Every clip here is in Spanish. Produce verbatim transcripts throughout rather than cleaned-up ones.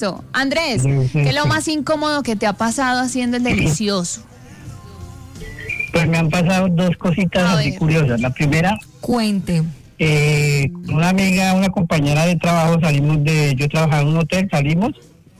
Listo. Andrés, ¿qué es lo más incómodo que te ha pasado haciendo el delicioso? Pues me han pasado dos cositas A así ver. curiosas. La primera, Cuente. eh, una amiga, una compañera de trabajo, salimos de, yo trabajaba en un hotel, salimos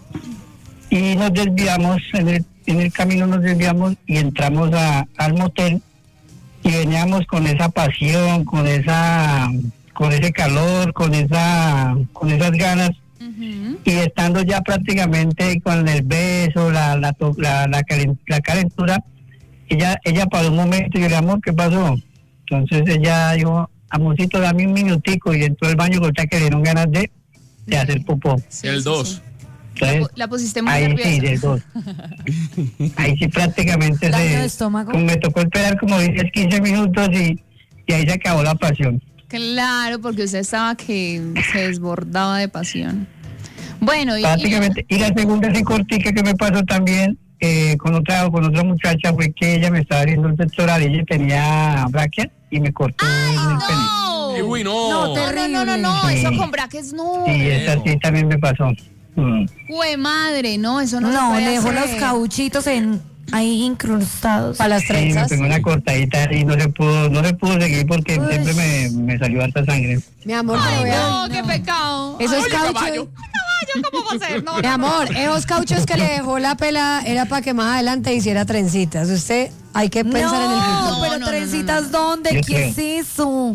y nos desviamos, en el, en el camino nos desviamos y entramos a, al motel y veníamos con esa pasión, con esa, con ese calor, con esa, con esas ganas. Uh-huh. Y estando ya prácticamente con el beso, la la to- la, la, calen- la calentura, ella ella paró un momento y yo le dije, amor, ¿qué pasó? Entonces ella dijo, amorcito, dame un minutico, y entró al baño con que le dieron ganas de, de hacer popó. Sí, el sí, dos. sí. Entonces, La pusiste muy ahí nerviosa. sí, del dos. Ahí sí prácticamente Daño de se, estómago. me tocó esperar como diez, quince minutos y, y ahí se acabó la pasión. Claro, porque usted estaba que se desbordaba de pasión. Bueno, y, Prácticamente. Y la segunda así cortica que me pasó también eh, con otra con otra muchacha fue que ella me estaba haciendo el pectoral y ella tenía braquia y me cortó el pene. no. Y uy, No, no. No, no, no, no, no, Sí. eso con brackets no. Sí, esa sí también me pasó. Mm. Jue madre, no, eso no, se No, puede le dejó hacer. los cauchitos en ahí incrustados. Para las Sí, me trenzas. pegó una cortadita y no se pudo, no se pudo seguir porque Uy. siempre me, me salió harta sangre. Mi amor, pero Ay, vean. no, qué pecado. Esos Oye, cauchos. caballo. Caballo, ¿cómo va a ser? No, Mi amor, esos cauchos que le dejó la pela era para que más adelante hiciera trencitas. Usted hay que pensar en el futuro. No, pero No, no, no, trencitas, ¿dónde? Yo ¿Qué es creo. eso?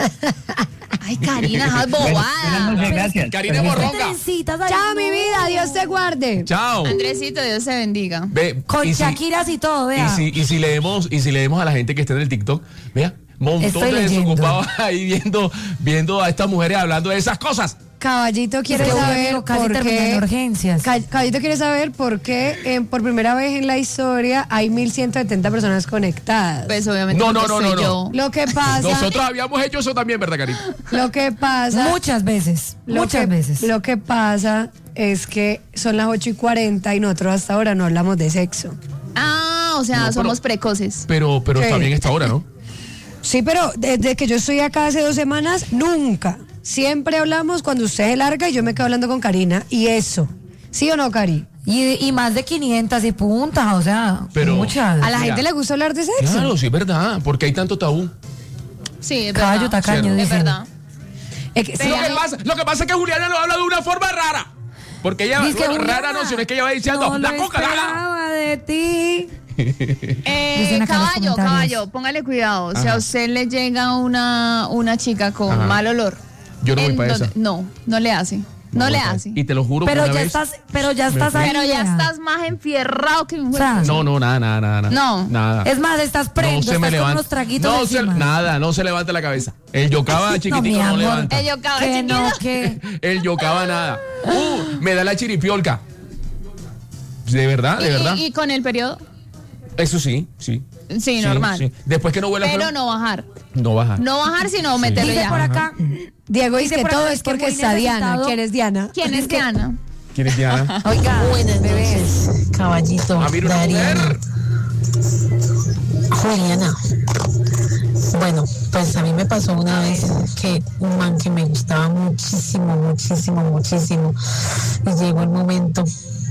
Ay, Karina, esas Bueno, buenas bobadas. noches, gracias. Karina Permiso. Morronga. Trencitas, ay, Chao, no. mi vida, Dios te guarde. Chao. Andresito, Dios te bendiga. Ve, Con y si- Shakiras y todo, Y vea. si, y si leemos, y si leemos a la gente que está en el TikTok, vea, montón Estoy de leyendo. desocupados ahí viendo, viendo a estas mujeres hablando de esas cosas. Caballito quiere Es que un saber amigo casi por termina en qué. urgencias. Ca- Caballito quiere saber por qué eh, por primera vez en la historia hay mil ciento setenta personas conectadas. Pues obviamente No, no, porque no, soy no, yo. Lo que pasa, Nosotros habíamos hecho eso también, ¿verdad, Karina? lo que pasa, Muchas veces, lo muchas que, veces. Lo que pasa es que son las ocho y cuarenta y nosotros hasta ahora no hablamos de sexo. Ah, o sea, No, pero- somos precoces. Pero, pero ¿Qué? está bien esta hora, ¿no? Sí, pero desde que yo estoy acá hace dos semanas, nunca. Siempre hablamos cuando usted se larga y yo me quedo hablando con Karina. Y eso. ¿Sí o no, Cari? Y, y más de quinientas y puntas, o sea, Pero- muchas. A la Mira. gente le gusta hablar de sexo. Claro, sí, es verdad. Porque hay tanto tabú. Sí, es Caballo verdad. tacaño, Cierto. Es dicen. verdad. Es que- sí, Lo a que, mí- pasa, lo que pasa es que Juliana lo habla de una forma rara. Porque ella, Dice que bueno, rara Juliana, no, sino es que ella va diciendo, no la lo coca, dala. esperaba de ti. Eh, Dicen acá en los caballo, comentarios. caballo, póngale cuidado. Si a Ajá. usted le llega una, una chica con Ajá. mal olor. Yo no voy ¿en pa' dónde- esa. No, no le hace. No, le voy pa' hace. esa. Y te lo juro que Pero una ya vez estás, pero ya me estás fui. ahí. Pero ya vea. estás más enfierrado que un O sea, No, no, nada, nada, nada. No. Nada. Es más, estás prendo, no se estás me con levanta. unos traguitos no se, encima. nada, no se levanta la cabeza. El yocaba chiquitico mi no, amor. levanta. Ellos cabrón Que chiquito. no, que... El yocaba nada. Uh, me da la chiripiolca. De verdad, de Y- verdad. Y, y con el periodo, Eso sí, sí. sí, normal. sí. Después que no huela Pero feo, no bajar. no baja. No bajar, sino meterle Dice ya. por acá, Diego dice Dice que por todo acá es que porque muy está Diana. necesitado. ¿Quién es Diana? ¿Quién es Diana? ¿Quién es Diana? oiga, Buenas noches, caballito. Ah, mira una Darío. mujer. Juliana. Bueno, pues a mí me pasó una vez que un man que me gustaba muchísimo, muchísimo, muchísimo. Y llegó el momento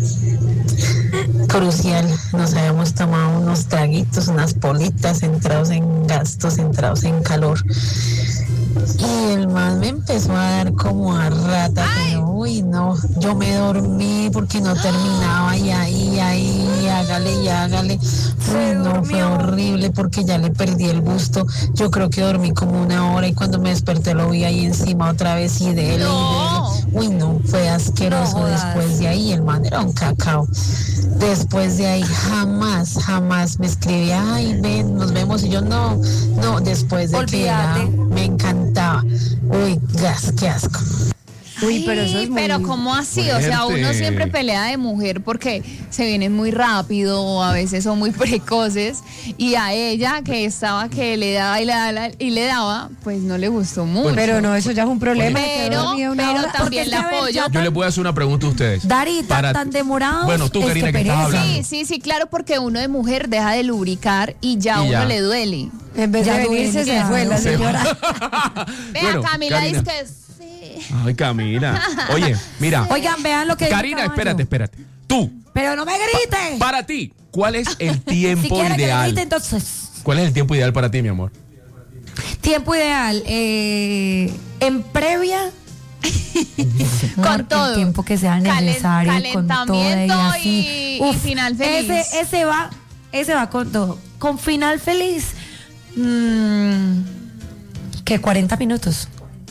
crucial. Nos habíamos tomado unos traguitos, unas politas, entrados en gastos, entrados en calor. Y el man me empezó a dar como a rata, pero uy no, yo me dormí porque no terminaba y ahí, ahí, hágale y hágale. Uy no, fue horrible porque ya le perdí el gusto. Yo creo que dormí como una hora y cuando me desperté lo vi ahí encima otra vez y de él. No. Uy no, fue asqueroso. No jodas. Después de ahí el man era un cacao. Después de ahí jamás, jamás me escribía, ay ven, nos vemos y yo no, no, después de que era, Olvídate. me encantaba. Uy, gas, qué asco. Uy, pero eso es muy... Pero ¿cómo así? O sea, Fuerte. uno siempre pelea de mujer porque se vienen muy rápido o a veces son muy precoces y a ella que estaba que le daba y le daba, y le daba pues no le gustó mucho. Pero no, eso ya es un problema. Pero- que quedó dormida una pero hora. también Porque la es que, a ver, apoyo. ya Yo les voy a hacer una pregunta a ustedes. Dari, tan, Para- tan demorados. Bueno, tú, es Karina, que estás pereza. hablando. Sí, sí, sí, claro, porque uno de mujer deja de lubricar y ya a Y uno ya. le duele. En vez Ya de duele, venirse se ya. fue la Se- señora. Vea, Bueno, Camila Karina. dice que sí. Ay, Camila. Oye, mira. Oigan, vean lo que dice Karina, Caballo. espérate, espérate. Tú, Pero no me grites. para ti, ¿cuál es el tiempo Si quiere que le ideal? grite, entonces. ¿Cuál es el tiempo ideal para ti, mi amor? Tiempo ideal. Eh, en previa. Con el todo. tiempo que sea Calen- necesario. Con todo y calentamiento así. y- y final feliz. Ese, ese va, ese va con todo. Con final feliz. mm, que cuarenta minutos.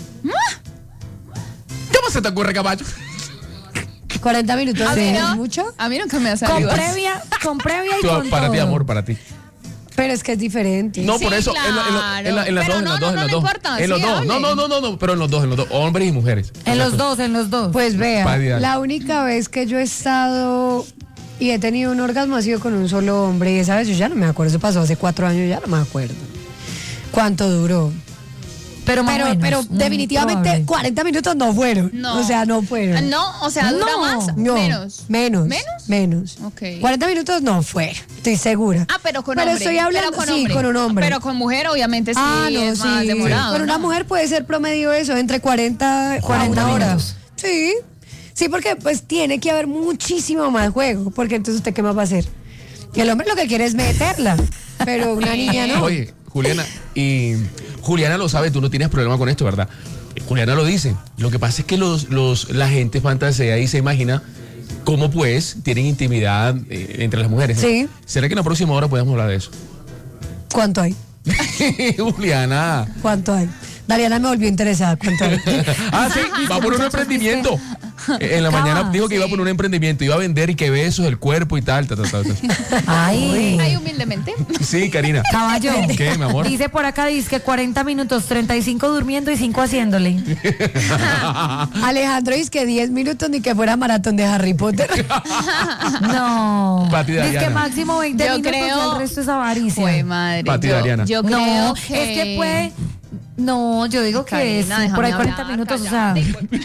¿Cómo se te ocurre, caballo? cuarenta minutos A mí ¿es no. mucho? A mí nunca me ha Con salido. previa, con previa y Tú, con para todo. ti, amor, para ti. Pero es que es diferente. No, Sí, por eso, en, la- en la- en la- en las claro. dos, en las Pero dos, no, en las no, dos. no importa, En los sí, dos. hable. No, no, no, no, no, pero en los dos, en los dos. Hombres y mujeres. En los dos, en los dos. Pues vea, Para ideal. la única vez que yo he estado y he tenido un orgasmo ha sido con un solo hombre y esa vez yo ya no me acuerdo, eso pasó hace cuatro años, ya no me acuerdo. ¿Cuánto duró? pero más o Pero, menos, pero muy definitivamente probable. cuarenta minutos no fueron. No. O sea, no fueron. No, o sea, dura No. más. No, Menos. Menos. ¿Menos? Menos. Ok. cuarenta minutos no fue, estoy segura. Ah, pero con Pero hombre. estoy hablando, pero con sí, hombre. con un hombre. Pero con mujer, obviamente, sí, ah, no, es sí. más demorado. Con una ¿no? mujer puede ser promedio eso, entre cuarenta, cuarenta minutos. horas. Sí. Sí, porque pues tiene que haber muchísimo más juego, porque entonces usted qué más va a hacer. El hombre lo que quiere es meterla, pero una niña no. Oye, Juliana, y Juliana lo sabe, tú no tienes problema con esto, ¿verdad? Juliana lo dice. Lo que pasa es que los, los, la gente fantasea y se imagina cómo pues tienen intimidad eh, entre las mujeres. Sí. ¿Será que en la próxima hora podemos hablar de eso? ¿Cuánto hay? Juliana. ¿Cuánto hay? Dariana me volvió interesada. ¿Cuánto hay? Ah, sí, va por un emprendimiento. Eh, En la mañana dijo que iba por un emprendimiento, iba a vender y que besos, el cuerpo y tal, tal, tal, tal, tal. Ay. Ay, humildemente. Sí, Karina. Caballo. ¿Qué, mi amor? Dice por acá, dice que cuarenta minutos, treinta y cinco durmiendo y cinco haciéndole. Alejandro dice que diez minutos ni que fuera maratón de Harry Potter. No. Pati Dice Dariana. que máximo veinte Yo minutos creo- y el resto es avaricia. Fue madre. Pati yo, Dariana. yo creo No, que... es que puede. No, yo digo que es Karina, por ahí déjame cuarenta hablar, minutos, o sea.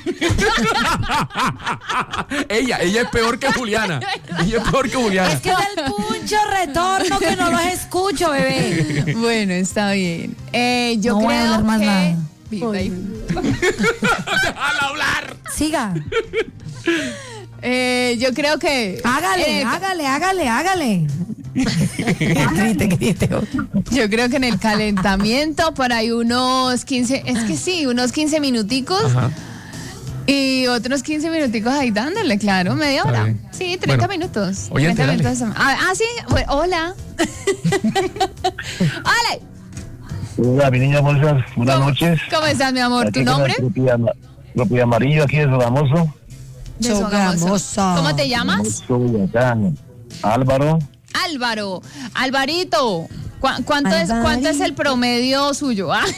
cállate. ella, ella es peor que Juliana. Ella es peor que Juliana. Es que es el puncho retorno que no los escucho, bebé. Bueno, está bien. Eh, yo No voy a creo hablar más que... nada. Déjala hablar. Siga. Eh, yo creo que... Hágale, eh, hágale, hágale, hágale. Grite, grite. Yo creo que en el calentamiento por ahí unos quince, es que sí, unos quince minuticos Ajá. y otros quince minuticos ahí dándole, claro, media Está hora. bien. Sí, treinta Bueno, minutos. oyente, treinta dale. minutos. Ah, ah, sí, bueno, hola. Hola. Hola, mi niña hermosa, buenas ¿Cómo- noches. ¿Cómo estás, mi amor? Aquí ¿Tu con nombre? el Tropi ama- Tropi amarillo aquí de Sogamoso. De Sogamoso. Sogamoso. ¿Cómo te llamas? Soy acá, Álvaro. Álvaro. Alvarito. ¿cu- ¿Cuánto es, Alvarito. ¿Cuánto es el promedio suyo? Ah.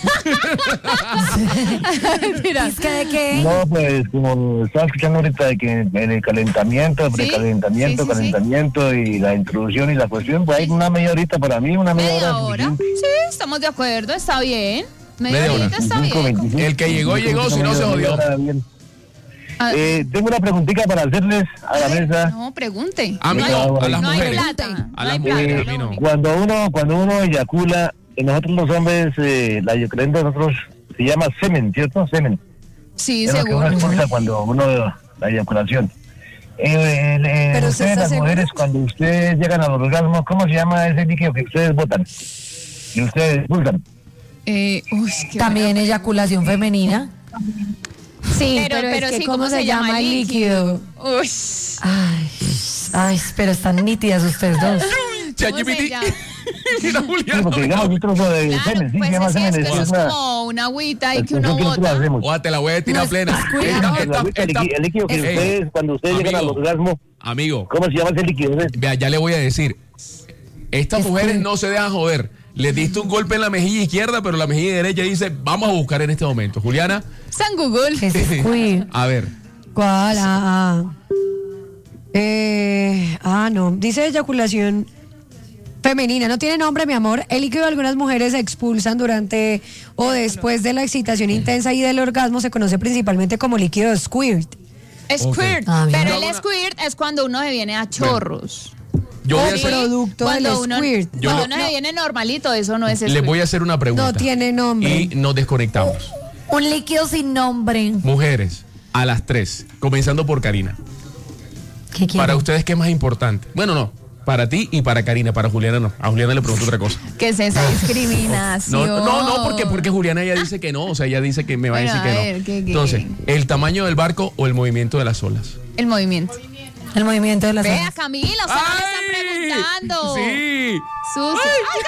Mira. ¿Es que de qué? No, pues como estaba escuchando ahorita de que en el calentamiento, el Sí, precalentamiento, sí, sí, sí. calentamiento y la introducción y la cuestión, pues hay una media horita para mí, una media, ¿Media hora. hora? suficiente. Sí, estamos de acuerdo, está bien. Media, Media hora. horita está veinticinco, bien. veinticinco, El que llegó, llegó, si no, se media jodió. hora, bien. Ah, Eh, tengo una preguntita para hacerles a la mesa. no, pregunte. A mí no, no, hay, a las no hay mujeres. plata. A no las hay mujeres, plata, a mí lo no. único. Cuando uno, cuando uno eyacula, en nosotros los hombres, eh, la eyaculante de nosotros se llama semen, ¿cierto? Semen. Sí, Es lo que uno seguro. expulsa cuando uno, la eyaculación. Eh, eh, eh, Pero usted ustedes, está las seguro. mujeres, cuando ustedes llegan al orgasmo, ¿cómo se llama ese líquido que ustedes botan? Y ustedes expulsan. Eh, uy, qué También eyaculación femenina. Sí, Pero, pero, pero es que sí, ¿cómo, se llama el líquido? Uy. Ay, ay, pero están nítidas ustedes dos. ¿Cómo se ChatGPT. llama? Mira, Sí, Juliana. porque digamos un trozo de Claro, semen, sí, pues se llama así semen. es que es eso es una- como una agüita y la que uno expresión que nosotros bota. hacemos. O te la voy a tirar No, plena. es- Esta- La- esta- el, esta- líquido, el líquido que Ey, ustedes, cuando ustedes llegan al amigo. orgasmo, Amigo, ¿cómo se llama ese líquido? vea, ya le voy a decir. Estas Es mujeres que- no se dejan joder. Le diste un golpe en la mejilla izquierda, pero la mejilla derecha dice, vamos a buscar en este momento. Juliana, Está en Google. Que es queer. a ver. ¿Cuál? Ah, ah. Eh, ah, no. Dice eyaculación femenina. No tiene nombre, mi amor. El líquido de algunas mujeres se expulsan durante o después de la excitación intensa y del orgasmo. Se conoce principalmente como líquido squirt. Squirt. Ah, bien. Pero Yo el hago una- squirt es cuando uno se viene a chorros. Yo voy a O hacer, producto del Cuando uno, squirt. Yo cuando no- uno se viene normalito, eso no es les squirt. voy a hacer una pregunta. No tiene nombre. Y nos desconectamos. Un líquido sin nombre. Mujeres, a las tres, comenzando por Karina. ¿Qué quieren? Para ustedes, ¿qué es más importante? Bueno, no, para ti y para Karina, para Juliana no. A Juliana le pregunto otra cosa. ¿Qué es esa discriminación? No, no, no, porque, porque Juliana ella dice que no, o sea, ella dice que me va Bueno, a decir a que ver, no. ¿qué- qué- Entonces, qué? ¿el tamaño del barco o el movimiento de las olas? El movimiento. El movimiento de las Vea, olas. Camila, usted no le están preguntando. Sí. Susi.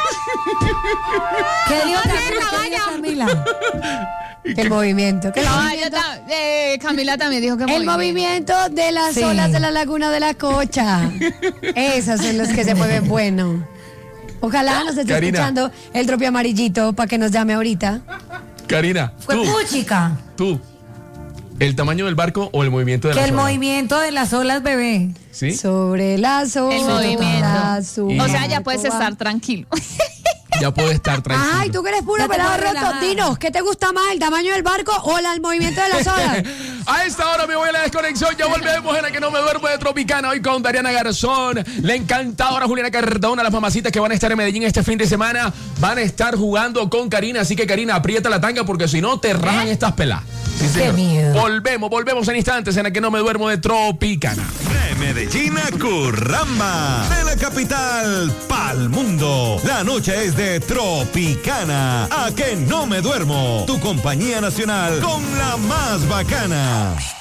¿Qué dijo No, Camila? no, ¿Qué dijo vaya. Camila? El movimiento. ¿Qué No, movimiento? yo ta- eh, Camila también dijo que El movimiento de las Sí. olas de la laguna de la Cocha. Esas son las que se mueven bueno. Ojalá nos esté Karina. escuchando el tropio amarillito para que nos llame ahorita. Karina, Fue tú, puchica. tú. ¿El tamaño del barco o el movimiento de Que las el olas? movimiento de las olas, bebé. ¿Sí? Sobre las olas. El movimiento. su Y- O sea, ya barco puedes va. estar tranquilo. Ya puede estar tranquilo. Ay, tú que eres puro Ya te pelado puedes roto. relajar. Dinos, ¿qué te gusta más, el tamaño del barco o la- el movimiento de las olas? A esta hora me voy a la desconexión. Ya volvemos en la que no me duermo de Tropicana. Hoy con Dariana Garzón, la encantadora Juliana Cardona, las mamacitas que van a estar en Medellín este fin de semana. Van a estar jugando con Karina. Así que, Karina, aprieta la tanga porque si no te rajan estas pelas. Sí, Qué señor. miedo. Volvemos, volvemos en instantes en la que no me duermo de Tropicana. De Medellín a Curramba, de la capital pa'l mundo. La noche es de Tropicana. A que no me duermo. Tu compañía nacional con la más bacana.